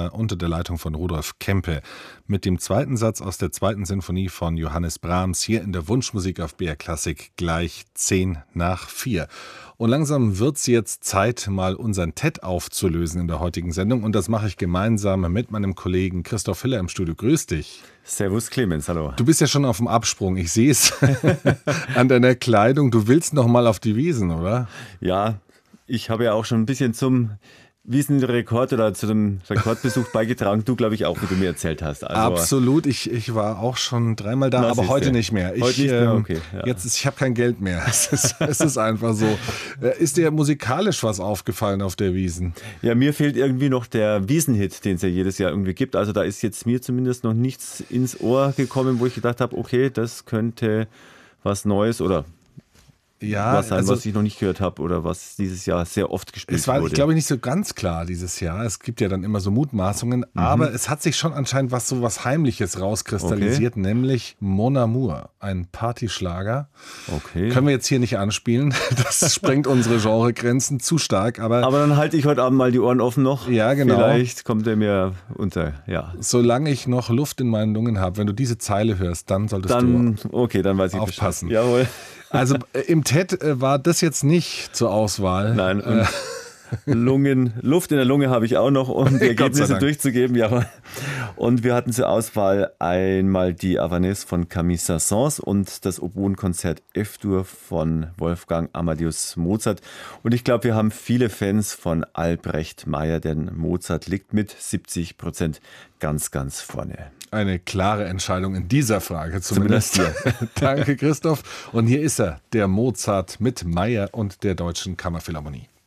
Orchester unter der Leitung von Rudolf Kempe mit dem zweiten Satz aus der zweiten Sinfonie von Johannes Brahms hier in der Wunschmusik auf BR Klassik gleich 4:10. Und langsam wird es jetzt Zeit, mal unseren TED aufzulösen in der heutigen Sendung. Und das mache ich gemeinsam mit meinem Kollegen Christoph Hiller im Studio. Grüß dich. Servus Clemens, hallo. Du bist ja schon auf dem Absprung. Ich sehe es an deiner Kleidung. Du willst noch mal auf die Wiesn, oder? Ja, ich habe ja auch schon ein bisschen zum Wiesn-Rekord oder zu dem Rekordbesuch beigetragen. Du, glaube ich, auch, wie du mir erzählt hast. Also, absolut. Ich war auch schon 3-mal da, aber heute nicht mehr. Heute nicht mehr, okay. Ja. Ich habe kein Geld mehr. Es ist einfach so. Ist dir musikalisch was aufgefallen auf der Wiesn? Ja, mir fehlt irgendwie noch der Wiesn-Hit, den es ja jedes Jahr irgendwie gibt. Also da ist jetzt mir zumindest noch nichts ins Ohr gekommen, wo ich gedacht habe, okay, das könnte was Neues oder was sein, was ich noch nicht gehört habe oder was dieses Jahr sehr oft gespielt wurde. Es war, glaube ich, nicht so ganz klar dieses Jahr. Es gibt ja dann immer so Mutmaßungen, aber es hat sich schon anscheinend was Heimliches rauskristallisiert, nämlich Mon Amour, ein Partyschlager. Okay. Können wir jetzt hier nicht anspielen, das sprengt unsere Genregrenzen zu stark. Aber dann halte ich heute Abend mal die Ohren offen noch. Ja, genau. Vielleicht kommt er mir unter, ja. Solange ich noch Luft in meinen Lungen habe, wenn du diese Zeile hörst, dann solltest du dann weiß ich aufpassen. Bescheid. Jawohl. Also im TED war das jetzt nicht zur Auswahl. Nein, und Luft in der Lunge habe ich auch noch, um die Ergebnisse durchzugeben. Ja. Und wir hatten zur Auswahl einmal die Havanaise von Camille Saint-Saëns und das Oboenkonzert F-Dur von Wolfgang Amadeus Mozart. Und ich glaube, wir haben viele Fans von Albrecht Meyer, denn Mozart liegt mit 70% ganz, ganz vorne. Eine klare Entscheidung in dieser Frage zumindest hier. Danke, Christoph. Und hier ist er, der Mozart mit Meyer und der Deutschen Kammerphilharmonie.